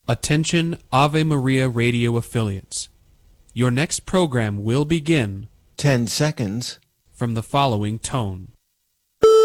Attention Ave Maria radio affiliates. Your next program will begin 10 seconds. from the following tone.